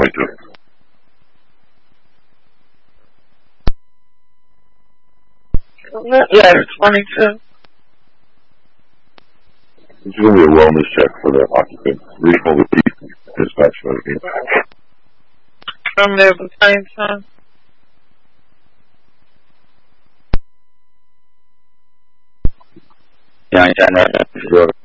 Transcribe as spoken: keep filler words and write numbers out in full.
twenty-two. Ladder twenty-two. It's going to be a wellness check for the occupant. Regional Repeat Dispatch Medicaid. From there at the same time. Yeah, I got that.